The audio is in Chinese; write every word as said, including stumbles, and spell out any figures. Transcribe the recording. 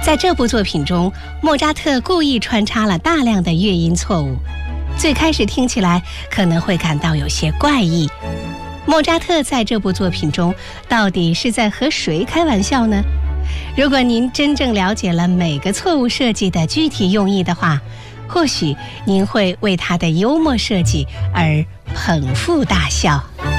在这部作品中，莫扎特故意穿插了大量的乐音错误，最开始听起来可能会感到有些怪异。莫扎特在这部作品中到底是在和谁开玩笑呢？如果您真正了解了每个错误设计的具体用意的话，或许您会为他的幽默设计而捧腹大笑。